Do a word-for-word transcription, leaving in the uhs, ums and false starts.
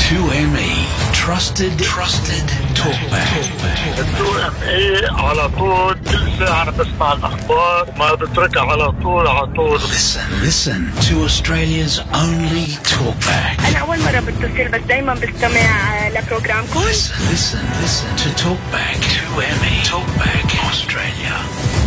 تو إم إي Trusted Trusted Talkback. تو إم إي على طول كل ساعة أنا بسمع الأخبار وما بتركها على طول على طول. Listen, listen to Australia's only talkback. أنا أول مرة بتصل بس دايما بستمع لبروجرامكم. Listen, listen, listen to Talkback. تو إم إي Talkback Australia.